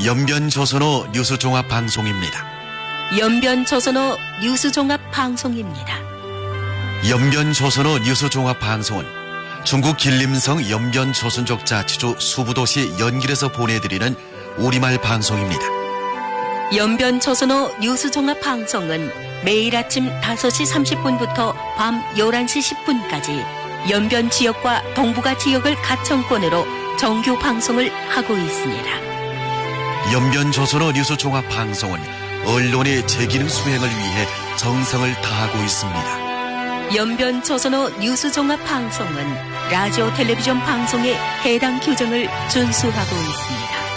연변조선어 뉴스종합방송입니다. 연변조선어 뉴스종합방송입니다. 연변조선어 뉴스종합방송은 중국 길림성 연변조선족 자치주 수부도시 연길에서 보내드리는 우리말 방송입니다. 연변조선어 뉴스종합방송은 매일 아침 5시 30분부터 밤 11시 10분까지 연변 지역과 동북아 지역을 가청권으로 정규 방송을 하고 있습니다. 연변조선어 뉴스종합방송은 언론의 제기능 수행을 위해 정성을 다하고 있습니다. 연변조선어 뉴스종합방송은 라디오 텔레비전 방송의 해당 규정을 준수하고 있습니다.